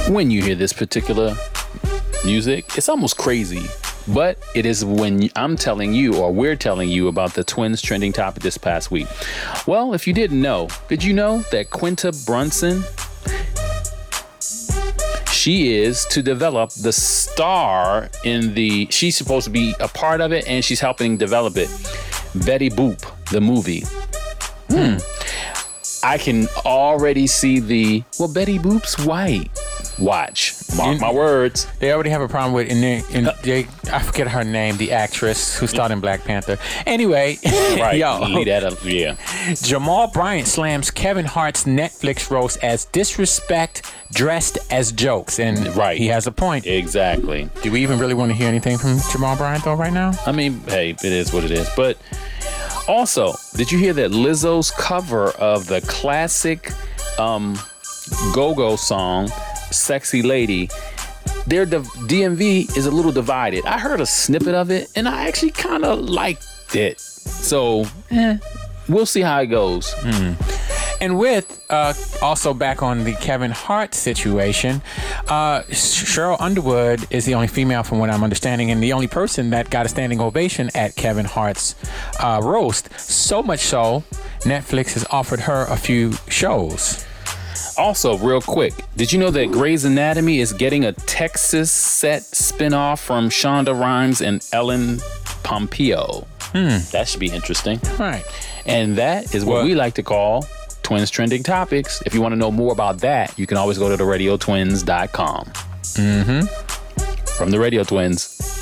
When you hear this particular music, it's almost crazy. But it is when I'm telling you, or we're telling you, about the Twins trending topic this past week. Well, if you didn't know, did you know that Quinta Brunson, she is to develop the star she's supposed to be a part of it, and she's helping develop it. Betty Boop, the movie. I can already see Betty Boop's white. Watch. Mark my words. They already have a problem with, I forget her name, the actress who starred in Black Panther. Anyway, right. Yo, Leave that up. Yeah. Jamal Bryant slams Kevin Hart's Netflix roast as disrespect dressed as jokes. And he has a point. Exactly. Do we even really want to hear anything from Jamal Bryant, though, right now? I mean, hey, it is what it is. But also, did you hear that Lizzo's cover of the classic Go-Go song, Sexy Lady, the DMV is a little divided. I heard a snippet of it, and I actually kind of liked it. So, we'll see how it goes. And with, also back on the Kevin Hart situation, Cheryl Underwood is the only female, from what I'm understanding, and the only person that got a standing ovation at Kevin Hart's roast. So much so, Netflix has offered her a few shows. Also, real quick, did you know that Grey's Anatomy is getting a Texas set spinoff from Shonda Rhimes and Ellen Pompeo? That should be interesting. Right. And that is what we like to call Twins Trending Topics. If you want to know more about that, you can always go to theradiotwins.com. From the Radio Twins.